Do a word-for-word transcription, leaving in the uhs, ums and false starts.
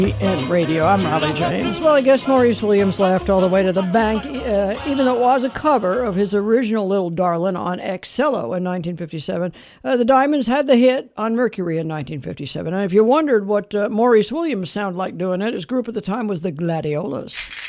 And radio. I'm Riley James. Well, I guess Maurice Williams laughed all the way to the bank, uh, even though it was a cover of his original Little Darlin' on Excello in nineteen fifty-seven. Uh, the Diamonds had the hit on Mercury in nineteen fifty-seven. And if you wondered what uh, Maurice Williams sounded like doing it, his group at the time was the Gladiolas.